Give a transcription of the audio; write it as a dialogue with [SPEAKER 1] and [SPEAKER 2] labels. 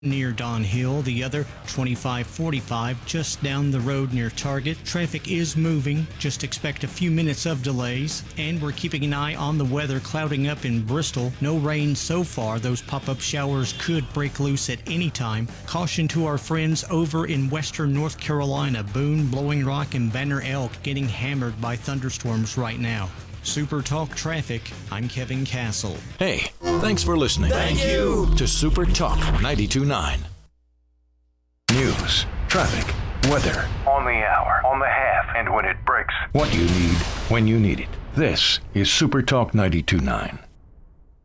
[SPEAKER 1] near Don Hill, the other 2545 just down the road near Target. Traffic is moving, just expect a few minutes of delays, and we're keeping an eye on the weather. Clouding up in Bristol. No rain so far. Those pop-up showers could break loose at any time. Caution to our friends over in western North Carolina. Boone, Blowing Rock, and Banner Elk getting hammered by thunderstorms right now. Super Talk Traffic, I'm Kevin Castle.
[SPEAKER 2] Hey, thanks for listening.
[SPEAKER 3] Thank you
[SPEAKER 2] to Super Talk 92.9. News, traffic, weather.
[SPEAKER 4] On the hour, on the half, and when it breaks.
[SPEAKER 2] What you need, when you need it. This is Super Talk 92.9.